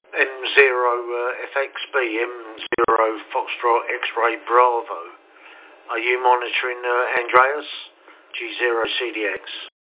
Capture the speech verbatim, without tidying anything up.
M zero uh, F X B, M zero Foxtrot X-Ray Bravo. Are you monitoring uh, Andreas? G zero C D X.